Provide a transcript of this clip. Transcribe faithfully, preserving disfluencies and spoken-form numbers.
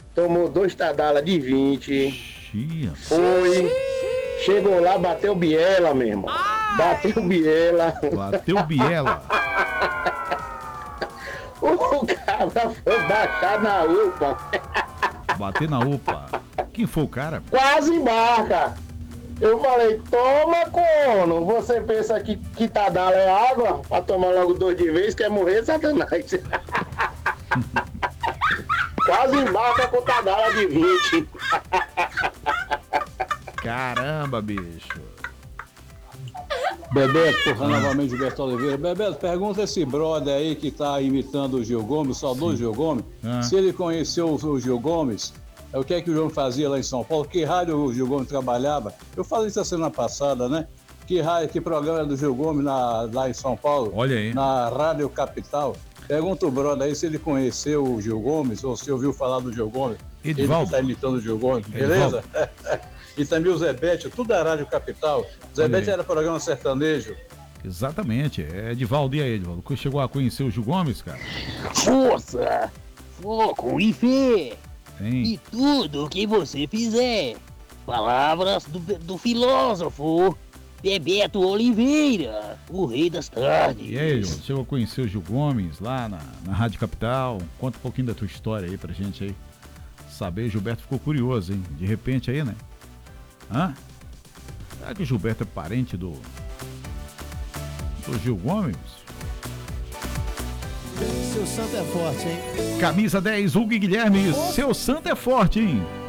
tomou dois tadalas de vinte. Xia. Foi. Chegou lá, bateu biela, meu irmão. Bateu biela. Bateu biela. O cara foi baixar na UPA. Bater na UPA. Quem foi o cara? Quase embarca. Eu falei, toma corno. Você pensa que, que tadala é água? Pra tomar logo dois de vez, quer morrer, Satanás. Quase embarca com tadala de vinte. Caramba, bicho. Bebeto, porra, novamente Gilberto Oliveira. Bebeto, pergunta esse brother aí que tá imitando o Gil Gomes, o saudoso Gil Gomes, Ah. se ele conheceu o Gil Gomes, é o que é que o Gil Gomes fazia lá em São Paulo, que rádio o Gil Gomes trabalhava. Eu falei isso a semana passada, né? Que rádio, que programa era do Gil Gomes na, lá em São Paulo? Olha aí. Na Rádio Capital. Pergunta o brother aí se ele conheceu o Gil Gomes ou se ouviu falar do Gil Gomes. Edivaldo. Ele que tá imitando o Gil Gomes, Edivaldo. beleza? E também o Zé Bete, tudo da Rádio Capital. Zé Olha Bete aí. era programa sertanejo. Exatamente. É Edivaldo. E aí, Edivaldo? Chegou a conhecer o Gil Gomes, cara? Força, foco e fé. Hein? E tudo que você fizer. Palavras do, do filósofo Bebeto Oliveira, o rei das tardes. E aí, Edivaldo? Chegou a conhecer o Gil Gomes lá na, na Rádio Capital? Conta um pouquinho da tua história aí pra gente aí. Saber, Gilberto ficou curioso, hein? De repente aí, né? Hã? Será que o Gilberto é parente do... do Gil Gomes? Seu santo é forte, hein? Camisa dez, Hugo e Guilherme. Seu santo é forte, hein?